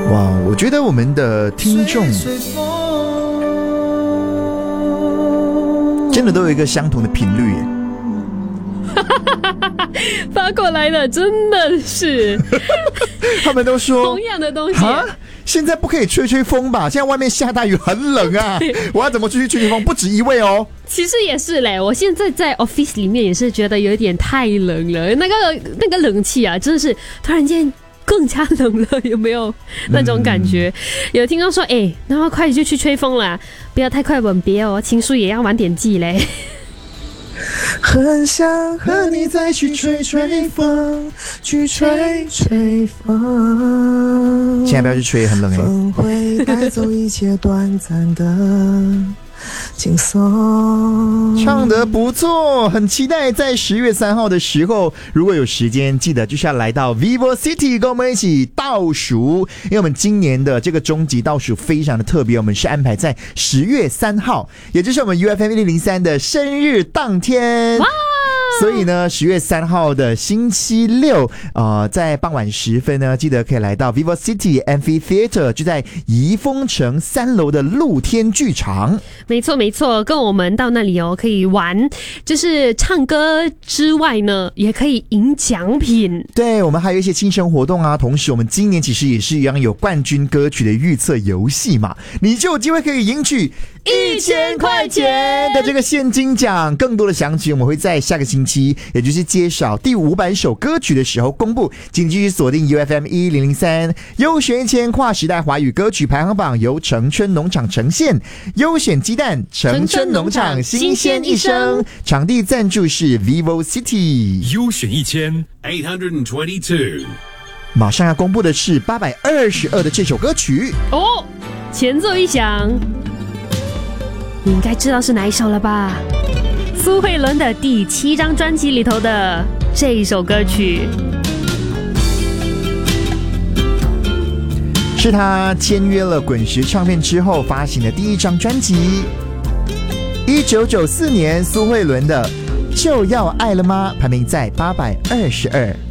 哇，我觉得我们的听众真的都有一个相同的频率耶。 发过来的真的是他们都说同样的东西现在不可以吹吹风吧，现在外面下大雨很冷啊，我要怎么出去吹吹风？不止一位哦。 其实也是嘞，我现在在 office 里面也是觉得有点太冷了，那个冷气啊，真的是突然间更加冷了，有没有那种感觉？有听到说，然后快就去吹风啦，不要太快吻别哦，情书也要晚点寄嘞。 很想和你再去吹吹风，去吹吹风。现在不要去吹，很冷哎。风会带走一切短暂的轻松。唱得不错，很期待在10月3号的时候，如果有时间，记得就是要来到 Vivo City 跟我们一起倒数，因为我们今年的这个终极倒数非常的特别，我们是安排在10月3号，也就是我们 UFM1003 的生日当天。所以呢，10月3号的星期六，在傍晚时分呢，记得可以来到 Vivo City Amphitheater， 就在怡丰城3楼的露天剧场。 没错没错，跟我们到那里可以玩，就是唱歌之外呢，也可以赢奖品。 对，我们还有一些庆生活动啊，同时我们今年其实也是一样有冠军歌曲的预测游戏嘛，你就有机会可以赢取1000块钱的这个现金奖。更多的详情我们会在下个星期，也就是揭晓第500首歌曲的时候公布。请继续锁定 UFM1003 优选1000跨时代华语歌曲排行榜，由城春农场呈现，优选鸡蛋，城春农场新鲜一生，场地赞助是 Vivo City。 优选1000 马上要公布的是822的这首歌曲哦，前奏一响，你应该知道是哪一首了吧？苏慧伦的第7张专辑里头的这一首歌曲， 是他签约了滚石唱片之后发行的第1张专辑。1994年苏慧伦的《就要爱了吗》排名在822。